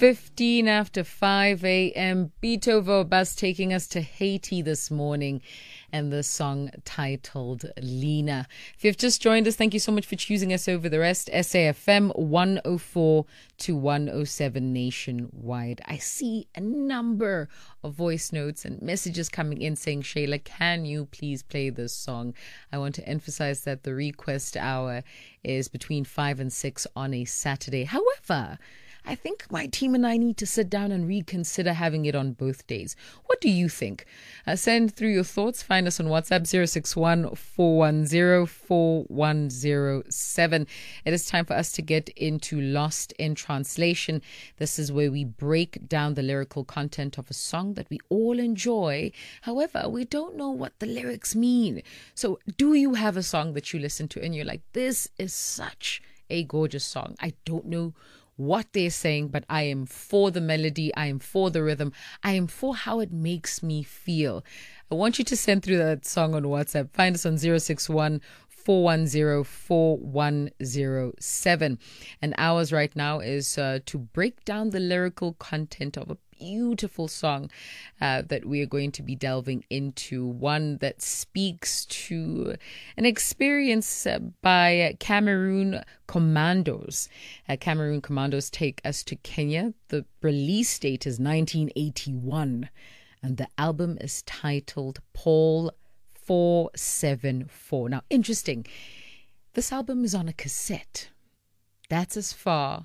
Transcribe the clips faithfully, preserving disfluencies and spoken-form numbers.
fifteen after five a.m. Beethoven bus taking us to Haiti this morning, and the song titled Lena. If you've just joined us, thank you so much for choosing us over the rest. S A F M one oh four to one oh seven nationwide. I see a number of voice notes and messages coming in saying, Shayla, can you please play this song? I want to emphasize that the request hour is between five and six on a Saturday. However, I think my team and I need to sit down and reconsider having it on both days. What do you think? Uh, send through your thoughts. Find us on WhatsApp zero six one, four one zero, four one zero seven. It is time for us to get into Lost in Translation. This is where we break down the lyrical content of a song that we all enjoy. However, we don't know what the lyrics mean. So do you have a song that you listen to and you're like, this is such a gorgeous song? I don't know what they're saying, but I am for the melody, I am for the rhythm, I am for how it makes me feel. I want you to send through that song on WhatsApp. Find us on zero six one, four one zero, four one zero seven. And ours right now is uh, to break down the lyrical content of a beautiful song uh, that we are going to be delving into, one that speaks to an experience uh, by Cameroon Commandos. Uh, Cameroon Commandos take us to Kenya. The release date is nineteen eighty-one, and the album is titled Paul four seven four. Now, interesting, this album is on a cassette. That's as far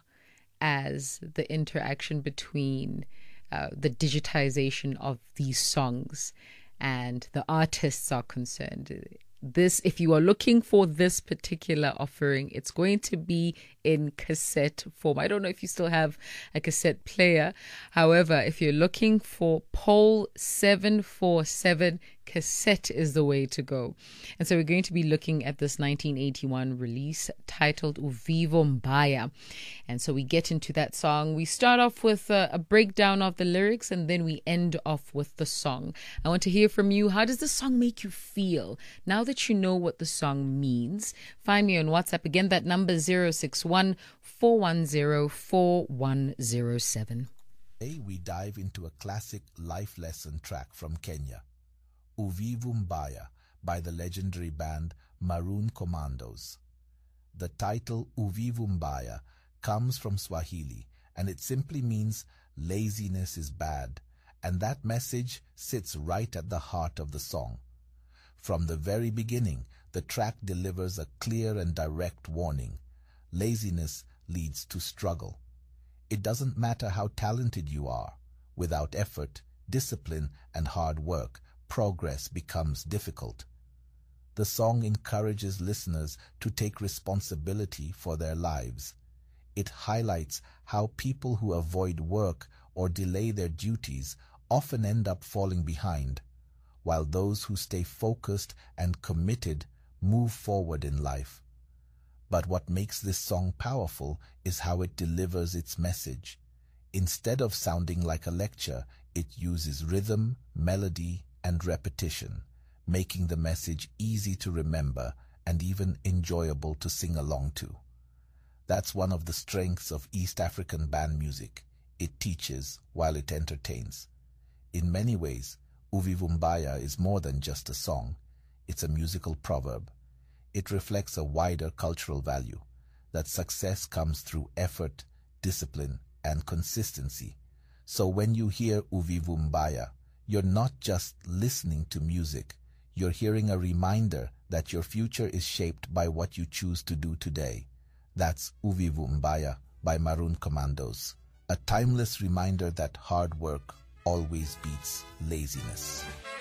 as the interaction between Uh, the digitization of these songs and the artists are concerned. This, if you are looking for this particular offering, it's going to be in cassette form. I don't know if you still have a cassette player. However, if you're looking for Paul seven four seven, cassette is the way to go. And so we're going to be looking at this nineteen eighty-one release titled Uvivo Mbaya. And so we get into that song. We start off with a, a breakdown of the lyrics, and then we end off with the song. I want to hear from you. How does the song make you feel? Now that you know what the song means, find me on WhatsApp. Again, that number is zero six one, four one zero, four one zero seven. Today we dive into a classic life lesson track from Kenya, Uvivu Mbaya by the legendary band Maroon Commandos. The title Uvivu Mbaya comes from Swahili, and it simply means laziness is bad, and that message sits right at the heart of the song. From the very beginning, the track delivers a clear and direct warning. Laziness leads to struggle. It doesn't matter how talented you are. Without effort, discipline, and hard work, progress becomes difficult. The song encourages listeners to take responsibility for their lives. It highlights how people who avoid work or delay their duties often end up falling behind, while those who stay focused and committed move forward in life. But what makes this song powerful is how it delivers its message. Instead of sounding like a lecture, it uses rhythm, melody, and repetition, making the message easy to remember and even enjoyable to sing along to. That's one of the strengths of East African band music. It teaches while it entertains. In many ways, Uvivu Mbaya is more than just a song. It's a musical proverb. It reflects a wider cultural value, that success comes through effort, discipline, and consistency. So when you hear Uvivu Mbaya, you're not just listening to music, you're hearing a reminder that your future is shaped by what you choose to do today. That's Uvivu Mbaya by Maroon Commandos, a timeless reminder that hard work always beats laziness.